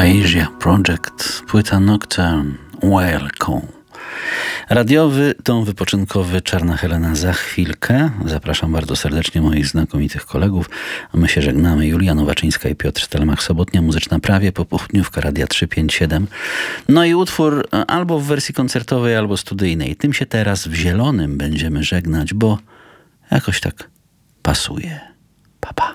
Asia Project, płyta Nocturne, Welcome. Radiowy, dom wypoczynkowy Czarna Helena za chwilkę. Zapraszam bardzo serdecznie moich znakomitych kolegów. A my się żegnamy. Julia Nowaczyńska i Piotr Stelmach-Sobotnia. Muzyczna prawie popołudniówka Radia 357. No i utwór albo w wersji koncertowej, albo studyjnej. Tym się teraz w zielonym będziemy żegnać, bo jakoś tak pasuje. Pa, pa.